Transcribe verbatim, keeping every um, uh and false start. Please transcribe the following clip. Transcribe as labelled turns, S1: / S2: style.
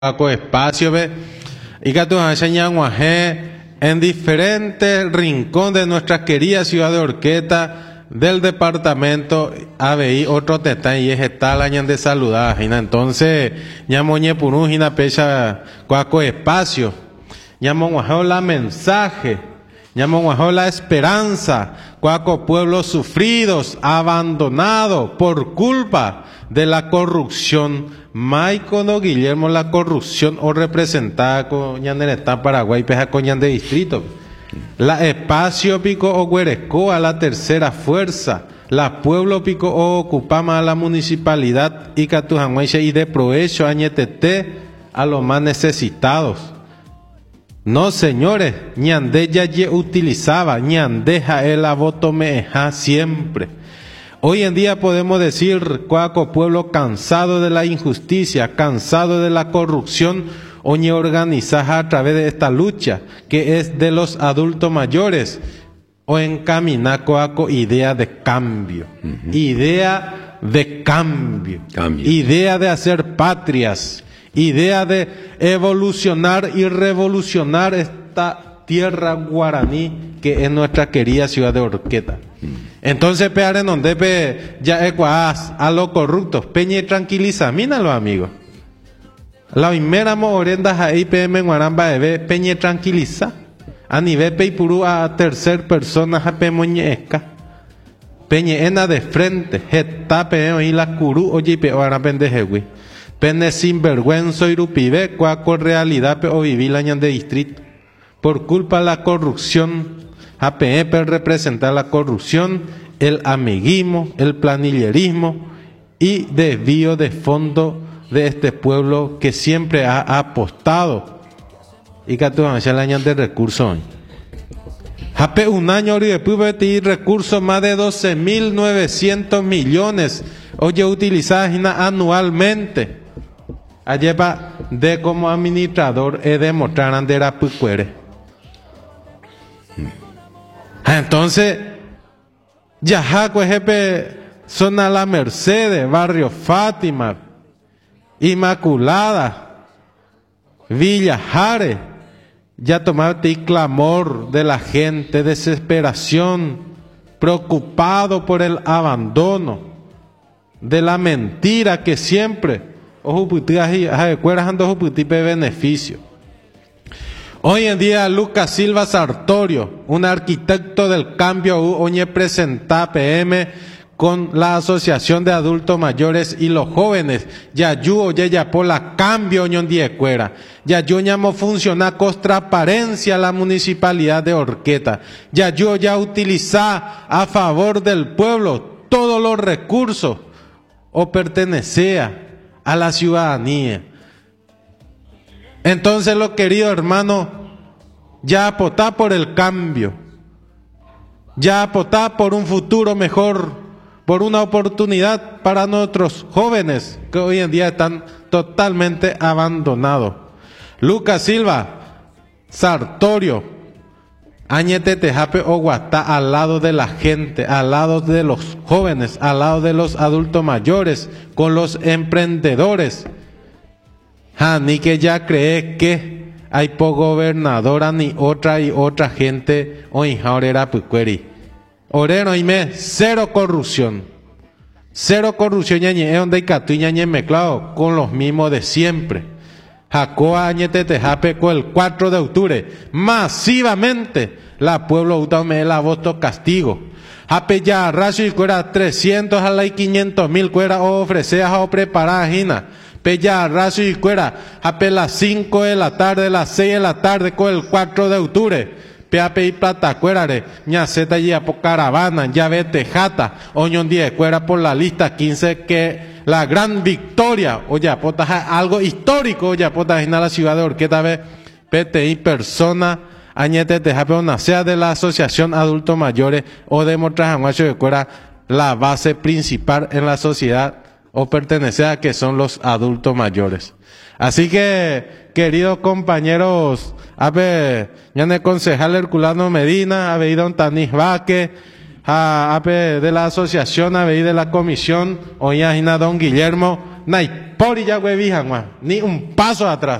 S1: Paco espacio ve y que tu en diferentes rincones de nuestra querida ciudad de Orqueta del departamento A B I otro tetán y es tal año de saludar entonces ñamoñe purujina pecha cuaco espacio ñamoño la mensaje ñamoño la esperanza cuaco pueblos sufridos abandonados por culpa de la corrupción Maico no Guillermo la corrupción o representada con Ñaneretá Paraguay peja con de distrito la espacio pico o Gueresco a la tercera fuerza la pueblo pico o ocupama a la municipalidad y Catujanguayche y de provecho añetete a los más necesitados. No señores, ñande ya ye utilizaba ñandeja el voto meja siempre. Hoy en día podemos decir, cuaco pueblo cansado de la injusticia, cansado de la corrupción, oñe organizada a través de esta lucha, que es de los adultos mayores, o encaminar cuaco idea de cambio, uh-huh. idea de cambio, cambio, idea de hacer patrias, idea de evolucionar y revolucionar esta tierra guaraní que es nuestra querida ciudad de Orqueta. Entonces, pearen donde pe ya ecuas a los corruptos, peñe tranquiliza, mina los amigos. La primera morendas ahí P M Guaramba de peñe tranquiliza. A nivel peipuru a tercer persona jape moñeca. Peñe ena de frente, jeta peo y la curu oye pe ahora pendejewi. Pene sinvergüenza y rupibe cuaco realidad pe o vivir la de distrito. Por culpa de la corrupción. A P E P representa la corrupción, el amiguismo, el planillerismo y desvío de fondo de este pueblo que siempre ha apostado y que tu el año de recursos. Hace un año después de recursos más de doce mil novecientos millones oye utilizadas anualmente. Allá de como administrador he demostrar andera pucuere. Entonces, Yajaco, jefe, zona La Mercedes, barrio Fátima, Inmaculada, Villa Jare, ya tomaste clamor de la gente, desesperación, preocupado por el abandono, de la mentira que siempre, ojo puti, ando puti beneficio. Hoy en día Lucas Silva Sartorio, un arquitecto del cambio, oñe presenta P M con la Asociación de Adultos Mayores y los Jóvenes. Ya yo oye ya por la cambio oñon diecuera. Ya yo llamo funciona con transparencia la municipalidad de Orqueta. Ya yo ya utiliza a favor del pueblo todos los recursos o pertenecea a la ciudadanía. Entonces, los queridos hermanos, ya apostá por el cambio, ya apostá por un futuro mejor, por una oportunidad para nuestros jóvenes que hoy en día están totalmente abandonados. Lucas Silva, Sartorio, Añete Tejape Oguatá, al lado de la gente, al lado de los jóvenes, al lado de los adultos mayores, con los emprendedores. Ah, ni que ya cree que hay po gobernadora ni otra y otra gente o injaurera pucueri. Oreno y me, cero corrupción. Cero corrupción ñañe, donde hay catu ñañe mezclado con los mismos de siempre. Jacoa añete tejape con el cuatro de octubre. Masivamente la pueblo utame el agosto castigo. Jape ya racio y cuera trescientos a la y quinientos mil cuera o ofreceas o preparar jina. Pella, racio y cuera, a las cinco de la tarde, las seis de la tarde, con el cuatro de octubre. Pea pei plata cuerare, ñaceta y a por caravana, ya ve tejata, oñón diez cuera por la lista quince que la gran victoria, oye, apota algo histórico, oye, apota en la ciudad de Orqueta, ve, P T I persona, añete tejape, una sea de la Asociación Adultos Mayores o de Motrajanguacho de cuera, la base principal en la sociedad o pertenece a que son los adultos mayores. Así que, queridos compañeros, a ver, ya el concejal Herculano Medina, a ver, don Tanis Vaque, a ape de la asociación A B I de la comisión, oía don Guillermo, naipori ya huevijan, ni un paso atrás.